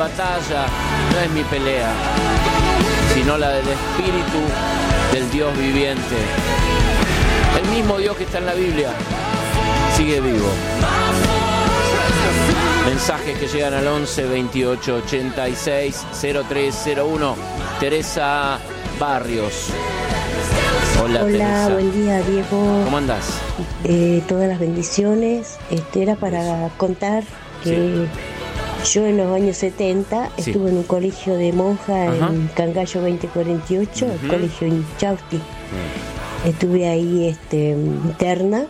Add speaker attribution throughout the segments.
Speaker 1: batalla no es mi pelea, sino la del Espíritu del Dios viviente. El mismo Dios que está en la Biblia sigue vivo. Mensajes que llegan al 11 28 86 0301. Teresa Barrios. Hola, Teresa.
Speaker 2: Buen día, Diego.
Speaker 1: ¿Cómo andás?
Speaker 2: Todas las bendiciones. Era para contar que yo en los años 70 estuve en un colegio de monjas en Cangallo 2048, el colegio Inchausti. Estuve ahí interna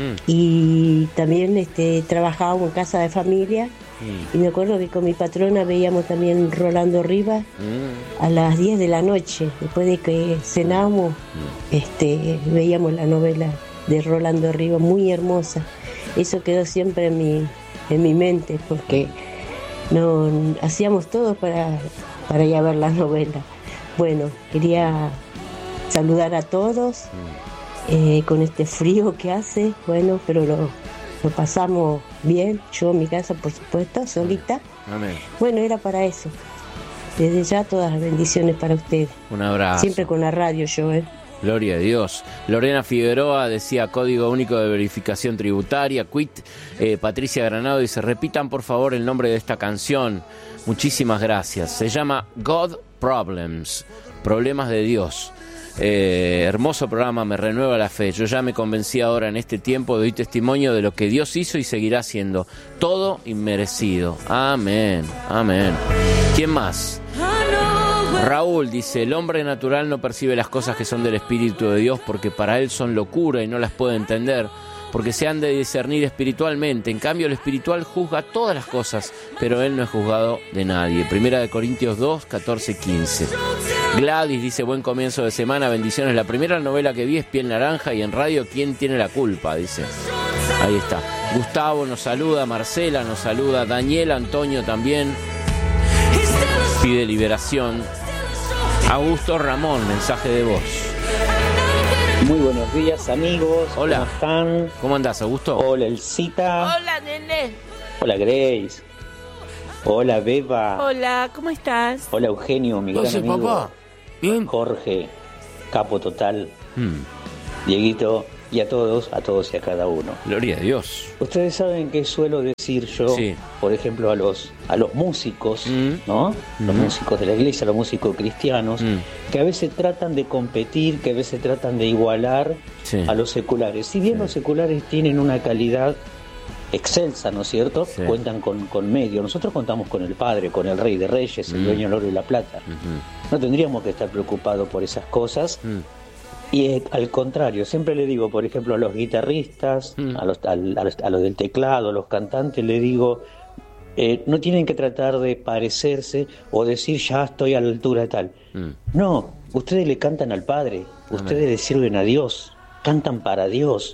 Speaker 2: y también trabajaba en casa de familia. Y me acuerdo que con mi patrona veíamos también Rolando Rivas a las 10 de la noche. Después de que cenábamos, veíamos la novela de Rolando Rivas, muy hermosa. Eso quedó siempre en mi mente, porque no hacíamos todo para ir a ver la novela. Bueno, quería saludar a todos con este frío que hace, bueno, pero lo pasamos bien, yo en mi casa, por supuesto, solita.
Speaker 1: Amén.
Speaker 2: Bueno, era para eso. Desde ya todas las bendiciones para ustedes.
Speaker 1: Un abrazo.
Speaker 2: Siempre con la radio yo,
Speaker 1: Gloria a Dios. Lorena Figueroa decía Código Único de Verificación Tributaria, quit. Patricia Granado dice, repitan por favor el nombre de esta canción. Muchísimas gracias. Se llama God Problems, Problemas de Dios. Hermoso programa, me renueva la fe. Yo ya me convencí ahora en este tiempo, doy testimonio de lo que Dios hizo y seguirá haciendo. Todo inmerecido. Amén, amén. ¿Quién más? Raúl dice, el hombre natural no percibe las cosas que son del Espíritu de Dios porque para él son locura y no las puede entender, porque se han de discernir espiritualmente. En cambio, el espiritual juzga todas las cosas, pero él no es juzgado de nadie. Primera de Corintios 2, 14, 15. Gladys dice, buen comienzo de semana, bendiciones. La primera novela que vi es Piel Naranja y en radio, ¿quién tiene la culpa? Dice. Ahí está. Gustavo nos saluda, Marcela nos saluda, Daniel Antonio también pide liberación. Augusto Ramón, mensaje de voz.
Speaker 3: Muy buenos días, amigos.
Speaker 1: Hola.
Speaker 3: ¿Cómo están?
Speaker 1: ¿Cómo andás, Augusto?
Speaker 3: Hola, Elcita.
Speaker 4: Hola, nene.
Speaker 3: Hola, Grace. Hola, Beba.
Speaker 4: Hola, ¿cómo estás?
Speaker 3: Hola, Eugenio, mi gran amigo.
Speaker 1: Papá? Bien.
Speaker 3: Jorge, capo total. Dieguito, y a todos y a cada uno.
Speaker 1: Gloria a Dios.
Speaker 3: Ustedes saben que suelo decir yo, por ejemplo, a los músicos, ¿no? Los músicos de la iglesia, los músicos cristianos, que a veces tratan de competir, que a veces tratan de igualar a los seculares. Si bien los seculares tienen una calidad excelsa, ¿no es cierto? Cuentan con medios. Nosotros contamos con el Padre, con el Rey de Reyes, el dueño del oro y la plata. No tendríamos que estar preocupados por esas cosas. Y al contrario, siempre le digo, por ejemplo, a los guitarristas, a los del teclado, a los cantantes, le digo, no tienen que tratar de parecerse o decir ya estoy a la altura de tal. No, ustedes le cantan al Padre, ustedes le sirven a Dios, cantan para Dios.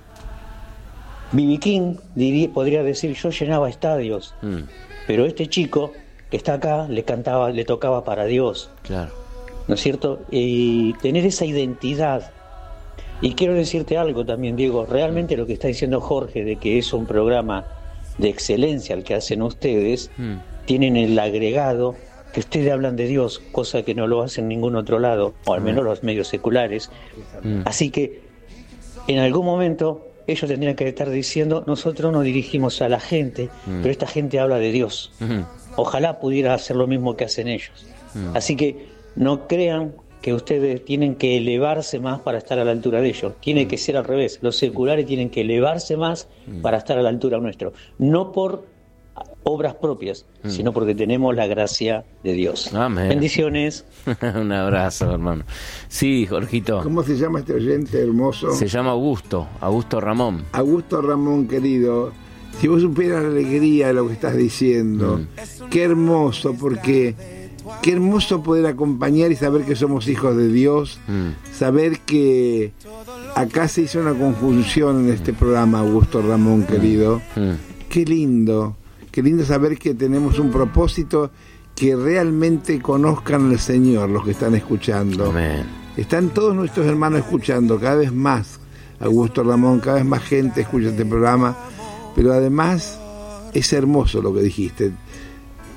Speaker 3: B.B. King podría decir, yo llenaba estadios, pero este chico que está acá le tocaba para Dios.
Speaker 1: Claro.
Speaker 3: ¿No es cierto? Y tener esa identidad. Y quiero decirte algo también, Diego, realmente lo que está diciendo Jorge, de que es un programa de excelencia el que hacen ustedes, tienen el agregado que ustedes hablan de Dios, cosa que no lo hacen en ningún otro lado, o al menos los medios seculares. Así que en algún momento ellos tendrían que estar diciendo, nosotros nos dirigimos a la gente, pero esta gente habla de Dios. Ojalá pudiera hacer lo mismo que hacen ellos. Así que no crean que ustedes tienen que elevarse más para estar a la altura de ellos. Tiene que ser al revés. Los seculares tienen que elevarse más para estar a la altura nuestro. No por obras propias, sino porque tenemos la gracia de Dios.
Speaker 1: Amén.
Speaker 3: Bendiciones.
Speaker 1: Un abrazo, hermano. Sí, Jorgito.
Speaker 5: ¿Cómo se llama este oyente hermoso?
Speaker 1: Se llama Augusto Ramón.
Speaker 5: Augusto Ramón, querido. Si vos supieras la alegría de lo que estás diciendo, qué hermoso, porque qué hermoso poder acompañar y saber que somos hijos de Dios, saber que acá se hizo una conjunción en este programa, Augusto Ramón, querido. Qué lindo saber que tenemos un propósito, que realmente conozcan al Señor los que están escuchando.
Speaker 1: Amén.
Speaker 5: Están todos nuestros hermanos escuchando, cada vez más, Augusto Ramón, cada vez más gente escucha este programa, pero además es hermoso lo que dijiste.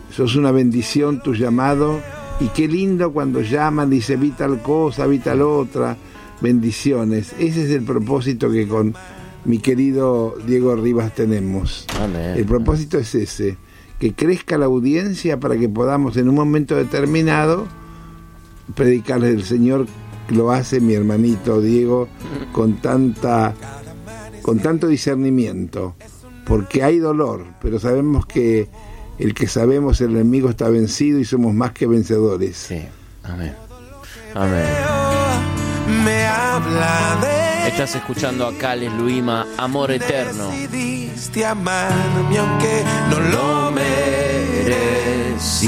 Speaker 5: sos una bendición tu llamado, y qué lindo cuando llaman, dice, vi tal cosa, vi tal otra, bendiciones. Ese es el propósito que con mi querido Diego Rivas tenemos.
Speaker 1: Amén.
Speaker 5: El propósito es ese, que crezca la audiencia para que podamos en un momento determinado predicarle el Señor. Lo hace mi hermanito Diego con tanto discernimiento, porque hay dolor, pero sabemos que el enemigo está vencido y somos más que vencedores.
Speaker 1: Sí, amén. Amén. Estás escuchando a Cales Luima, Amor Eterno.
Speaker 6: Decidiste amarme aunque no lo merecí.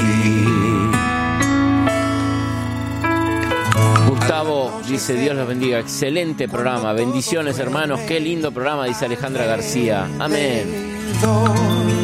Speaker 1: Gustavo dice, Dios los bendiga, excelente programa, bendiciones hermanos, qué lindo programa, dice Alejandra García, amén.